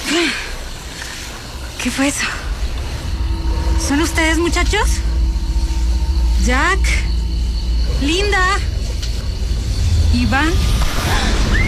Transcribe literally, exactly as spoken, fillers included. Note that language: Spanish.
¿Qué fue eso? ¿Son ustedes, muchachos? Jack, Linda, Iván.